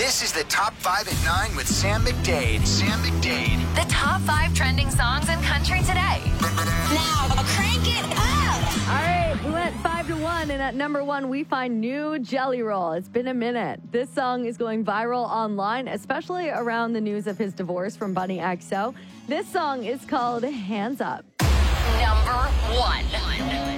This is the Top 5 at 9 with Sam McDade. Sam McDade. The top 5 trending songs in country today. Now, crank it up! All right, we went 5 to 1, and at number 1, we find New Jelly Roll. It's been a minute. This song is going viral online, especially around the news of his divorce from Bunny XO. This song is called Hands Up. Number 1.